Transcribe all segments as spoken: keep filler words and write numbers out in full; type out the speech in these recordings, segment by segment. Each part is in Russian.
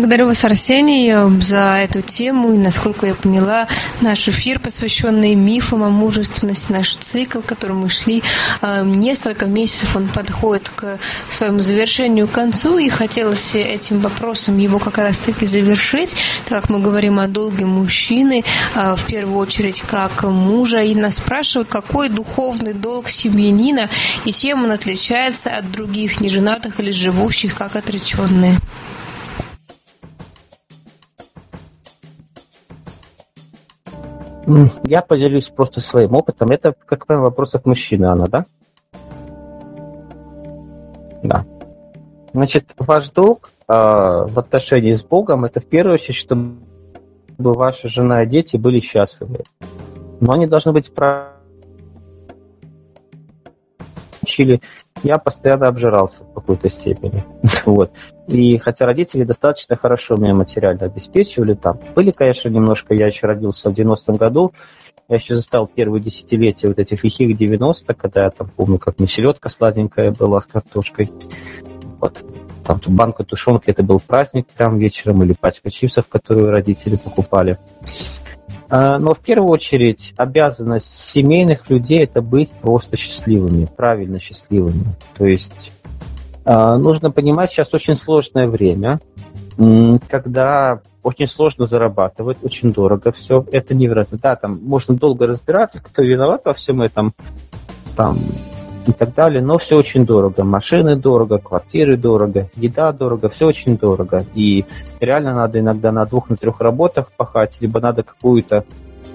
Благодарю вас, Арсений, за эту тему. И, насколько я поняла, наш эфир, посвященный мифам о мужественности, наш цикл, который мы шли несколько месяцев, он подходит к своему завершению, к концу. И хотелось этим вопросом его как раз-таки завершить, так как мы говорим о долге мужчины, в первую очередь как мужа. И нас спрашивают, какой духовный долг семьянина и чем он отличается от других неженатых или живущих как отреченные. Я поделюсь просто своим опытом. Это, как правило, вопрос к мужчине, Анна, да? Да. Значит, ваш долг э, в отношении с Богом, это в первую очередь, чтобы ваша жена и дети были счастливы. Но они должны быть правильными. Я постоянно обжирался в какой-то степени. Вот. И хотя родители достаточно хорошо меня материально обеспечивали, там были, конечно, немножко, я еще родился в девяностом году, я еще застал первые десятилетия вот этих лихих девяностых, когда я там помню, как мне селедка сладенькая была с картошкой. Вот. Там банка тушенки, это был праздник прям вечером, или пачка чипсов, которую родители покупали. Но в первую очередь обязанность семейных людей – это быть просто счастливыми, правильно счастливыми. То есть нужно понимать, сейчас очень сложное время, когда очень сложно зарабатывать, очень дорого все. Это невероятно. Да, там можно долго разбираться, кто виноват во всем этом, там, и так далее, но все очень дорого. Машины дорого, квартиры дорого, еда дорого, все очень дорого. И реально надо иногда на двух, на трех работах пахать, либо надо какую-то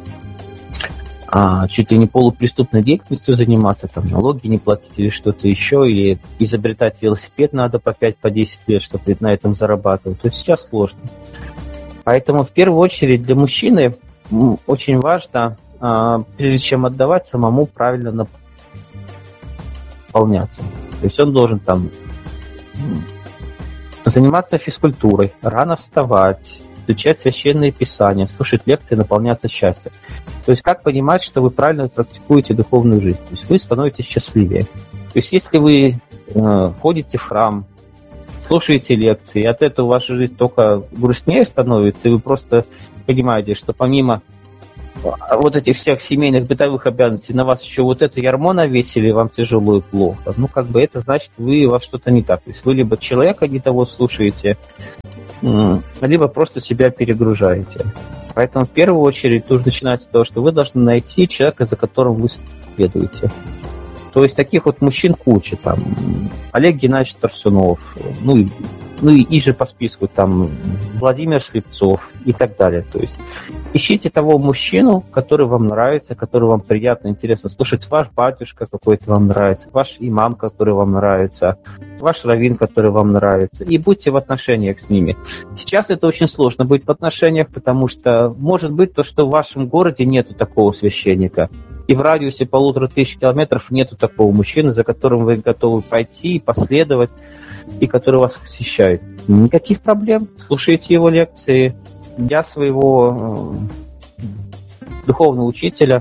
а, чуть ли не полупреступной деятельностью заниматься, там налоги не платить или что-то еще, или изобретать велосипед надо по пять, по десять лет, чтобы на этом зарабатывать. То есть сейчас сложно. Поэтому в первую очередь для мужчины очень важно, а, прежде чем отдавать, самому правильно наполнять. Выполняться. То есть он должен там заниматься физкультурой, рано вставать, изучать священные писания, слушать лекции, наполняться счастьем. То есть как понимать, что вы правильно практикуете духовную жизнь? То есть вы становитесь счастливее. То есть если вы э, ходите в храм, слушаете лекции, и от этого ваша жизнь только грустнее становится, и вы просто понимаете, что помимо вот этих всех семейных бытовых обязанностей на вас еще вот это ярмо навесили, вам тяжело и плохо. Ну, как бы это значит, вы у вас что-то не так. То есть вы либо человека не того слушаете, либо просто себя перегружаете. Поэтому в первую очередь нужно начинать с того, что вы должны найти человека, за которым вы следуете. То есть таких вот мужчин куча. Там Олег Геннадьевич Тарсунов, ну и Ну и, и же по списку там Владимир Слепцов и так далее. То есть ищите того мужчину, который вам нравится, который вам приятно, интересно слушать. Ваш батюшка какой-то вам нравится, ваш имам, который вам нравится, ваш раввин, который вам нравится. И будьте в отношениях с ними. Сейчас это очень сложно быть в отношениях, потому что может быть то, что в вашем городе нету такого священника. И в радиусе полутора тысяч километров нету такого мужчины, за которым вы готовы пойти и последовать, и который вас восхищает. Никаких проблем. Слушайте его лекции. Я своего э, духовного учителя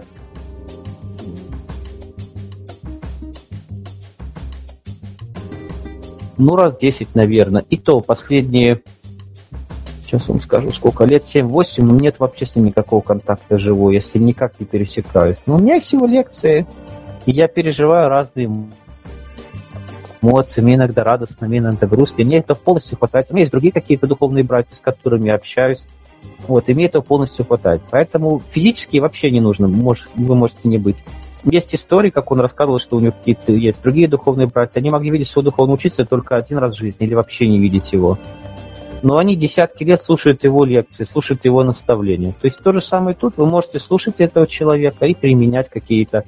ну, раз десять, наверное. И то последние, сейчас вам скажу, сколько лет, семь-восемь, нет вообще с ним никакого контакта живого, я с ним никак не пересекаюсь. Но у меня есть его лекции, и я переживаю разные эмоции, мне иногда радостно, мне иногда грустно, и мне этого полностью хватает. У меня есть другие какие-то духовные братья, с которыми я общаюсь, вот, и мне этого полностью хватает. Поэтому физически вообще не нужно, может, вы можете не быть. Есть истории, как он рассказывал, что у него какие-то есть другие духовные братья, они могли видеть своего духовного учителя только один раз в жизни, или вообще не видеть его. Но они десятки лет слушают его лекции, слушают его наставления. То есть то же самое тут, вы можете слушать этого человека и применять какие-то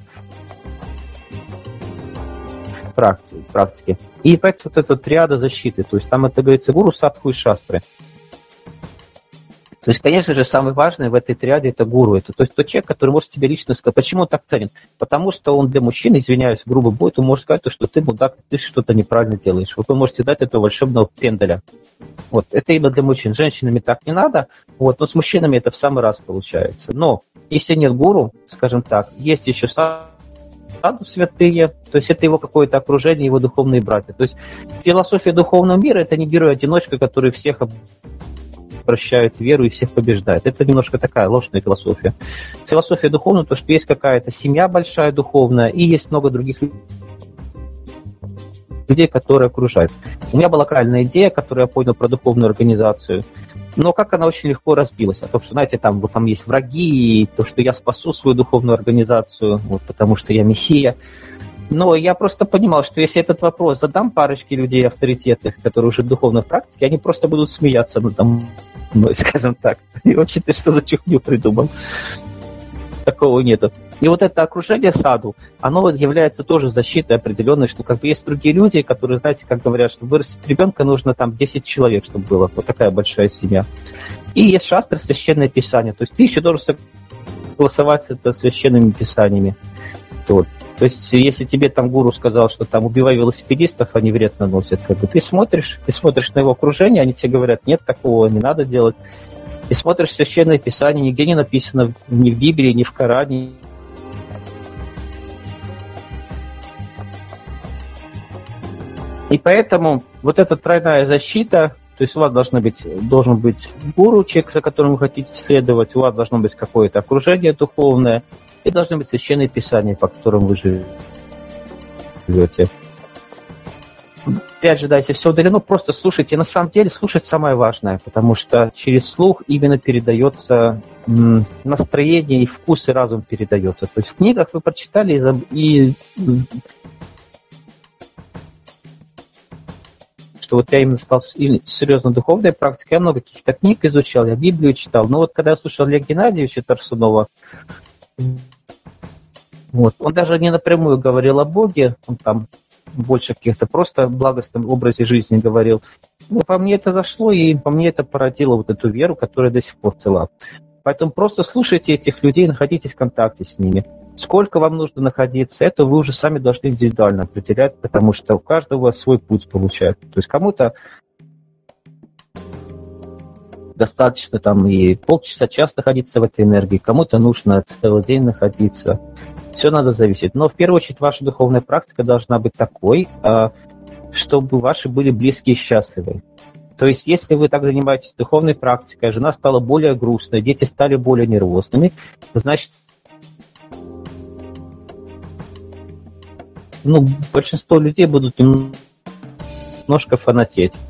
практики. И поэтому вот эта триада защиты, то есть там это говорится гуру, садху и шастры. То есть, конечно же, самое важное в этой триаде это гуру. Это то есть тот человек, который может тебе лично сказать, почему он так ценен. Потому что он для мужчины, извиняюсь, грубо будет, он может сказать, что ты, мудак, ты что-то неправильно делаешь. Вот вы можете дать этого волшебного пенделя. Вот, это именно для мужчин. С женщинами так не надо, вот, но с мужчинами это в самый раз получается. Но если нет гуру, скажем так, есть еще саду святые, то есть это его какое-то окружение, его духовные братья. То есть философия духовного мира – это не герой-одиночка, который всех прощают веру и всех побеждают. Это немножко такая ложная философия. Философия духовная, то, что есть какая-то семья большая духовная, и есть много других людей, которые окружают. У меня была правильная идея, которую я понял про духовную организацию, но как она очень легко разбилась. О том, что, знаете, там, вот, там есть враги, и то, что я спасу свою духовную организацию, вот, потому что я мессия. Но я просто понимал, что если этот вопрос задам парочке людей авторитетных, которые уже духовно в практике, они просто будут смеяться надо мной, скажем так. И вообще ты что за чухню придумал? Такого нету. И вот это окружение саду, оно является тоже защитой определенной, что как бы есть другие люди, которые, знаете, как говорят, что вырастить ребенка нужно там десять человек, чтобы было. Вот такая большая семья. И есть шастры, священное писание. То есть ты еще должен согласовать с это священными писаниями. То, то есть если тебе там гуру сказал, что там убивай велосипедистов, они вред наносят, как бы ты смотришь, ты смотришь на его окружение, они тебе говорят, нет, такого не надо делать. И смотришь священное писание, нигде не написано, ни в Библии, ни в Коране. И поэтому вот эта тройная защита, то есть у вас должна быть, должен быть гуру, человек, за которым вы хотите следовать, у вас должно быть какое-то окружение духовное, и должны быть священные писания, по которым вы живете. Опять же, да, если все удалено, просто слушайте. На самом деле слушать самое важное, потому что через слух именно передается м, настроение и вкус, и разум передается. То есть в книгах вы прочитали и, и что вот я именно стал серьезно духовной практикой, я много каких-то книг изучал, я Библию читал. Но вот когда я слушал Олега Геннадьевича Тарсунова, вот, он даже не напрямую говорил о Боге, он там больше каких-то просто благостном образе жизни говорил. Ну, по мне это зашло, и по мне это породило вот эту веру, которая до сих пор цела. Поэтому просто слушайте этих людей, находитесь в контакте с ними. Сколько вам нужно находиться, это вы уже сами должны индивидуально определять, потому что у каждого свой путь получается. То есть кому-то достаточно там и полчаса, час находиться в этой энергии, кому-то нужно целый день находиться. Все надо зависеть. Но в первую очередь ваша духовная практика должна быть такой, чтобы ваши были близкие и счастливы. То есть если вы так занимаетесь духовной практикой, жена стала более грустной, дети стали более нервозными, значит, ну, большинство людей будут немножко фанатеть.